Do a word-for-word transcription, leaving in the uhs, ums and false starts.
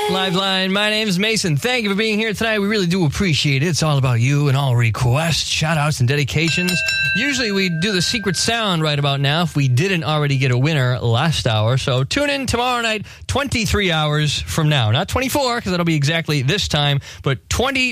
Liveline, my name is Mason. Thank you for being here tonight. We really do appreciate it. It's all about you and all requests, shout-outs, and dedications. Usually we do the secret sound right about now if we didn't already get a winner last hour. So tune in tomorrow night, twenty-three hours from now. Not twenty-four, because that'll be exactly this time, but twenty